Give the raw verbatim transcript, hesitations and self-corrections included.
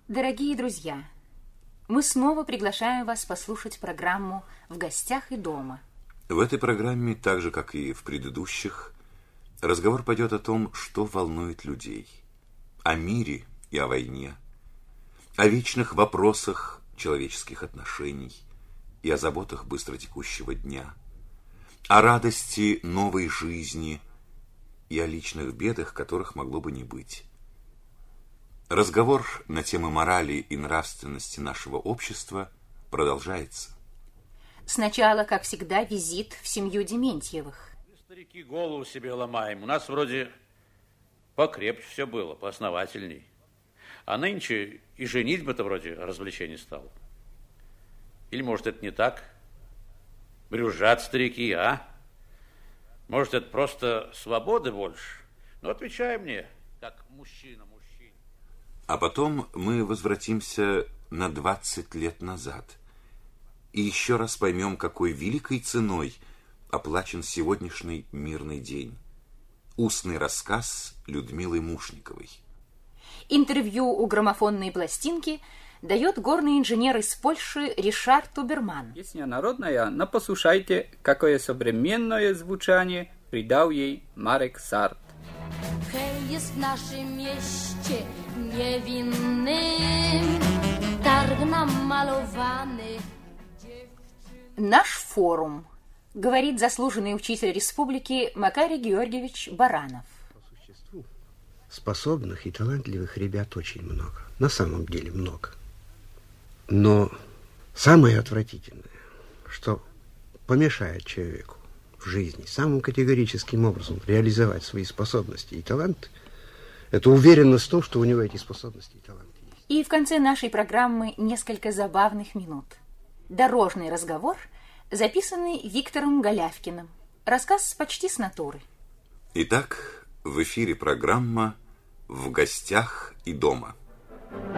Дорогие друзья, мы снова приглашаем вас послушать программу «В гостях и дома». В этой программе, так же, как и в предыдущих, разговор пойдет о том, что волнует людей. О мире и о войне, о вечных вопросах человеческих отношений и о заботах быстротекущего дня, о радости новой жизни и о личных бедах, которых могло бы не быть. Разговор на темы морали и нравственности нашего общества продолжается. Сначала, как всегда, визит в семью Дементьевых. Мы, старики, голову себе ломаем. У нас вроде покрепче все было, поосновательней. А нынче и женитьба-то вроде развлечений стало. Или, может, это не так? Брюзжат старики, а? Может, это просто свободы больше? Ну, отвечай мне, как мужчина мужчине. А потом мы возвратимся на двадцать лет назад и еще раз поймем, какой великой ценой оплачен сегодняшний мирный день. Устный рассказ Людмилы Мушниковой. Интервью у граммофонной пластинки дает горный инженер из Польши Ришард Уберман. Песня народная, но послушайте, какое современное звучание придал ей Марек Сарт. Hej, jest w naszym mieście niewinnym, targ namalowany. Наш форум, говорит заслуженный учитель республики Макарий Георгиевич Баранов. По существу способных и талантливых ребят очень много. На самом деле много. Но самое отвратительное, что помешает человеку в жизни самым категорическим образом реализовать свои способности и таланты, это уверенность в том, что у него эти способности и таланты есть. И в конце нашей программы несколько забавных минут. Дорожный разговор, записанный Виктором Голявкиным. Рассказ почти с натуры. Итак, в эфире программа «В гостях и дома».